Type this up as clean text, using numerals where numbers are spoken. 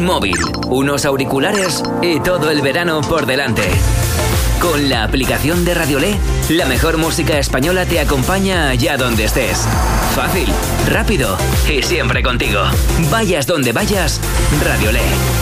un móvil, unos auriculares y todo el verano por delante. Con la aplicación de Radiolé, la mejor música española te acompaña allá donde estés. Fácil, rápido y siempre contigo. Vayas donde vayas, Radiolé.